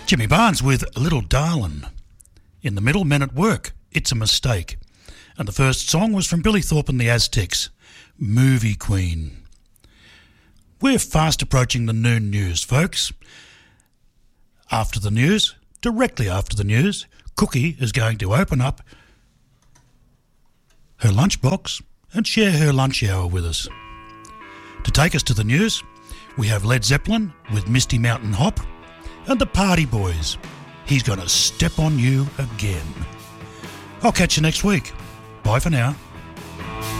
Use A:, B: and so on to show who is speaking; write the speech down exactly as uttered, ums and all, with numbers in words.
A: Jimmy Barnes with Little Darlin'. In the middle, Men at Work, It's a Mistake. And the first song was from Billy Thorpe and the Aztecs, Movie Queen. We're fast approaching the noon news, folks. After the news, directly after the news, Cookie is going to open up her lunchbox and share her lunch hour with us. To take us to the news, we have Led Zeppelin with Misty Mountain Hop and the Party Boys. He's going to step on you again. I'll catch you next week. Bye for now.